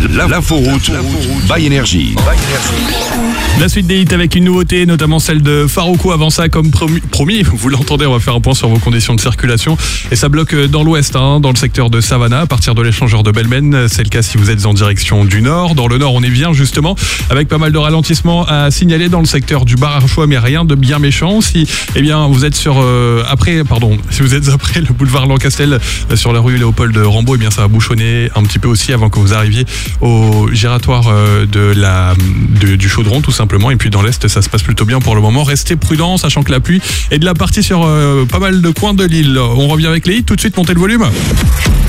L'inforoute by Énergie. La suite des hits avec une nouveauté, notamment celle de Farruko. Avant ça, comme promis, vous l'entendez, on va faire un point sur vos conditions de circulation. Et ça bloque dans l'ouest, dans le secteur de Savannah, à partir de l'échangeur de Belmen. C'est le cas si vous êtes en direction du nord. Dans le nord, on est bien justement, avec pas mal de ralentissements à signaler dans le secteur du bar Archois, mais rien de bien méchant. Si vous êtes si vous êtes après le boulevard Lancastel, sur la rue Léopold Rambaud, ça va bouchonner un petit peu aussi avant que vous arriviez au giratoire du Chaudron, tout simplement. Et puis dans l'est, ça se passe plutôt bien pour le moment. Restez prudents, sachant que la pluie est de la partie sur pas mal de coins de l'île. On revient avec les hits tout de suite, montez le volume.